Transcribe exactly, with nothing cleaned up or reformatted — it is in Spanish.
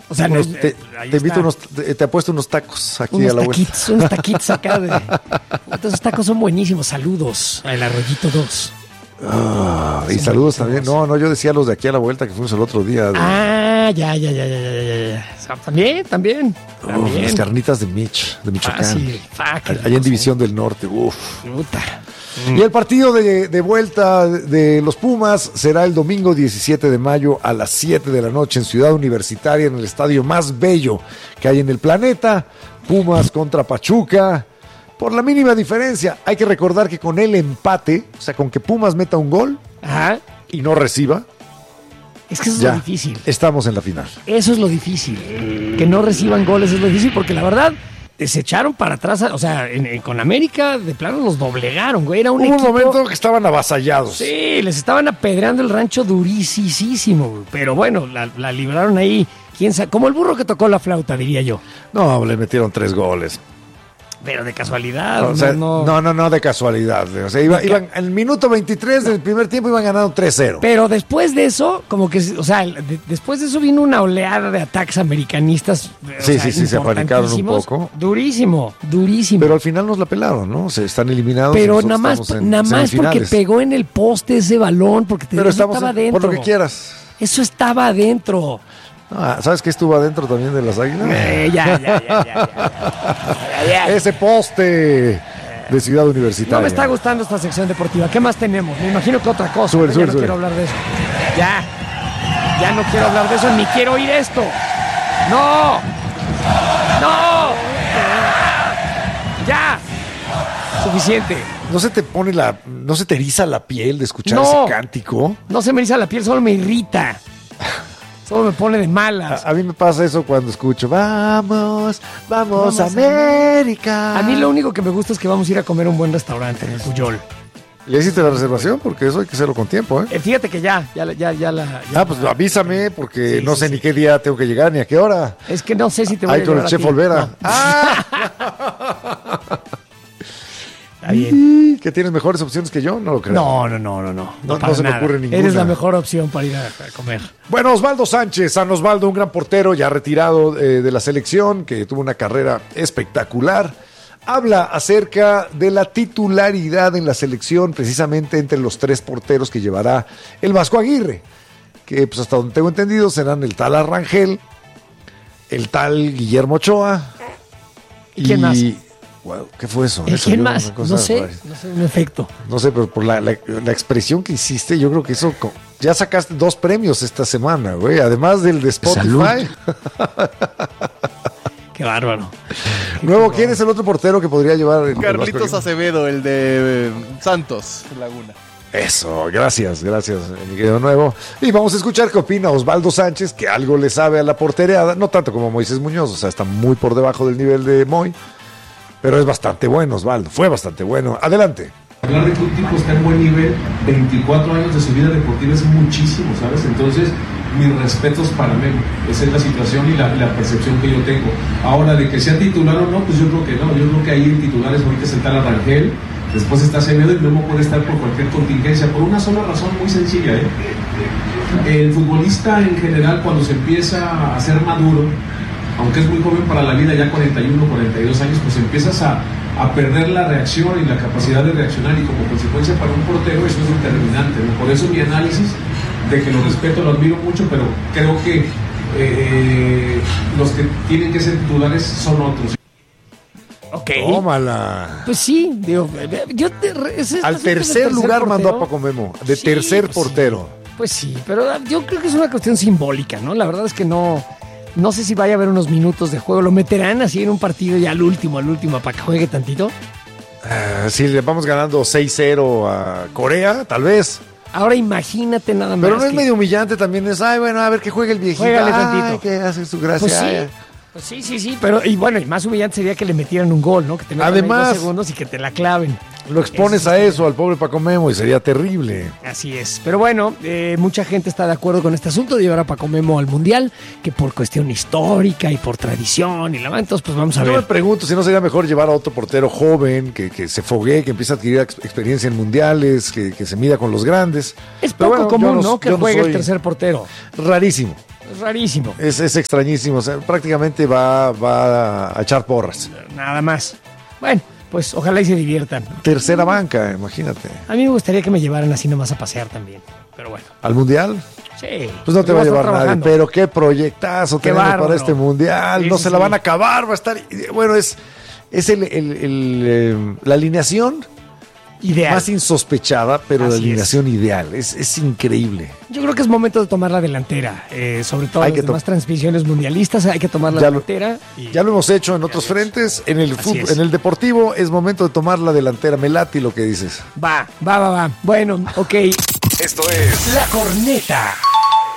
O sea, unos, no, te, te invito unos, te, te apuesto unos tacos aquí unos a la taquitos, vuelta. unos taquitos acá. De, esos tacos son buenísimos. Saludos al Arroyito dos. Ah, y saludos también. No, no, yo decía los de aquí a la vuelta que fuimos el otro día. De... Ah, ya, ya, ya, ya, ya, ya, ya. O sea, también, también. Oh, también. las carnitas de Mitch, de Michoacán. Fácil, fácil. Allá en División del Norte. Uf. Puta. Y el partido de, de vuelta de los Pumas será el domingo diecisiete de mayo a las siete de la noche en Ciudad Universitaria, en el estadio más bello que hay en el planeta. Pumas contra Pachuca. Por la mínima diferencia, hay que recordar que con el empate, o sea, con que Pumas meta un gol Ajá. y no reciba, es que eso ya es lo difícil. Estamos en la final. Eso es lo difícil. Que no reciban goles es lo difícil porque la verdad se echaron para atrás. O sea, en, en, con América de plano los doblegaron, güey. Era un Hubo equipo... un momento que estaban avasallados. Sí, les estaban apedreando el rancho durísimo, güey. Pero bueno, la, la libraron ahí. ¿Quién sabe? Como el burro que tocó la flauta, diría yo. No, le metieron tres goles. Pero de casualidad. O sea, no, no. no, no, no de casualidad. O sea, iba, iban, en el minuto veintitrés del primer tiempo iban ganando tres cero. Pero después de eso, como que, o sea, de, después de eso vino una oleada de ataques americanistas. Sí, sea, sí, sí, se apanicaron un poco. Durísimo, durísimo. Pero al final nos la pelaron, ¿no? Se están eliminados. Pero nada más, en, nada más porque pegó en el poste ese balón, porque te Pero estamos estaba en, adentro. por lo que quieras. Eso estaba adentro. Ah, ¿sabes qué estuvo adentro también de las Águilas? Eh, ya, ya, ya, ya, ya, ya, ya, ya. Ese poste de Ciudad Universitaria. No me está gustando esta sección deportiva. ¿Qué más tenemos? Me imagino que otra cosa. Sube, ya sube, no sube. quiero hablar de eso. Ya. Ya no quiero hablar de eso, ni quiero oír esto. ¡No! ¡No! ¡Ya! Suficiente. ¿No se te pone la, no se te eriza la piel de escuchar No. ese cántico? No se me eriza la piel, solo me irrita. Solo me pone de malas. A, a mí me pasa eso cuando escucho Vamos, vamos, Vamos, América. A mí lo único que me gusta es que vamos a ir a comer a un buen restaurante en el Puyol. ¿Ya hiciste la reservación? Porque eso hay que hacerlo con tiempo, ¿eh? Eh, fíjate que ya, ya, la- ya, ya la... ya Ah, pues la- avísame, porque Sí, no sí, sé sí. ni qué día tengo que llegar, ni a qué hora. Es que no sé si te voy Ahí a con el llevar a chef ti. Olvera. No. ¡Ah! Está bien. ¿Que tienes mejores opciones que yo? No lo creo. No, no, no, no, no. No- para no se me nada. ocurre ninguna. Eres la mejor opción para ir a, a comer. Bueno, Osvaldo Sánchez, San Osvaldo, un gran portero ya retirado eh, de la selección, que tuvo una carrera espectacular. Habla acerca de la titularidad en la selección, precisamente entre los tres porteros que llevará el Vasco Aguirre, que pues hasta donde tengo entendido serán el tal Arrangel, el tal Guillermo Ochoa. ¿Y quién más? Wow, ¿qué fue eso? ¿Y Eso quién yo más? una cosa No sé, rara. no sé, un efecto. No sé, pero por la, la, la expresión que hiciste, yo creo que eso... co- Ya sacaste dos premios esta semana, güey. Además del de Spotify. Salud. Qué bárbaro. Nuevo, ¿quién es el otro portero que podría llevar el, el Carlitos Vasco? Acevedo, el de eh, Santos Laguna. Eso, gracias, gracias, mi querido Nuevo. Y vamos a escuchar qué opina Osvaldo Sánchez, que algo le sabe a la portereada, no tanto como Moisés Muñoz, o sea, está muy por debajo del nivel de Moy, pero es bastante bueno, Osvaldo, fue bastante bueno. Adelante. Hablar de que un tipo está en buen nivel, veinticuatro años de su vida deportiva es muchísimo, ¿sabes? Entonces, mis respetos para Memo. Esa es la situación y la, la percepción que yo tengo. Ahora, de que sea titular o no, pues yo creo que no. Yo creo que ahí en titulares ahorita es el tal Arrangel, después está Acevedo y Memo puede estar por cualquier contingencia, por una sola razón muy sencilla, ¿eh? El futbolista en general, cuando se empieza a ser maduro, aunque es muy joven para la vida, ya cuarenta y uno, cuarenta y dos años, pues empiezas a, a perder la reacción y la capacidad de reaccionar, y como consecuencia para un portero eso es determinante, ¿no? Por eso mi análisis de que lo respeto, lo admiro mucho, pero creo que eh, los que tienen que ser titulares son otros. Ok. Tómala. Pues sí, digo, yo te, es, es, Al es tercer el lugar portero. mandó a Paco Memo, de Sí, tercer pues sí. portero. Pues sí, pero yo creo que es una cuestión simbólica, ¿no? La verdad es que no, no sé si vaya a haber unos minutos de juego. ¿Lo meterán así en un partido ya al último, al último, para que juegue tantito? Ah, si le vamos ganando seis cero a Corea, tal vez. Ahora imagínate nada más. Pero no es que- medio humillante también, es, ay, bueno, a ver que juegue el viejito. Juégale Ay, tantito. que hace su gracia. Pues sí, Ay. pues sí, sí, sí, pero y bueno, y más humillante sería que le metieran un gol, ¿no? Que te metan ahí Además- dos segundos y que te la claven. Lo expones Eso a sí. eso, al pobre Paco Memo, y sería terrible. Así es. Pero bueno, eh, mucha gente está de acuerdo con este asunto de llevar a Paco Memo al Mundial, que por cuestión histórica y por tradición y la entonces pues vamos a Yo me ver. pregunto si no sería mejor llevar a otro portero joven, que, que se foguee, que empiece a adquirir ex- experiencia en mundiales, que, que se mida con los grandes. Es Pero poco bueno, yo común, ¿no? Que yo juegue soy- el tercer portero. Rarísimo, Es rarísimo. Es, es extrañísimo. O sea, prácticamente va, va a echar porras. Nada más. Bueno, pues ojalá y se diviertan. Tercera banca, imagínate. A mí me gustaría que me llevaran así nomás a pasear también. Pero bueno. ¿Al Mundial? Sí. Pues no te va a llevar nadie. trabajando. Pero qué proyectazo Qué tenemos bárbaro. para este Mundial. Sí, no sí, se la sí. van a acabar. Va a estar... Bueno, es, es el, el- el, eh, la alineación Ideal. más insospechada, pero la Así alineación ideal. Es, es increíble. Yo creo que es momento de tomar la delantera. Eh, sobre todo Hay en que las to- demás transmisiones mundialistas. Hay que tomar la Ya lo- delantera. y- Ya lo hemos hecho en otros Así es. frentes. En el Así fútbol, es. en el deportivo es momento de tomar la delantera. Me late lo que dices. Va, va, va, va. Bueno, ok. Esto es La corneta.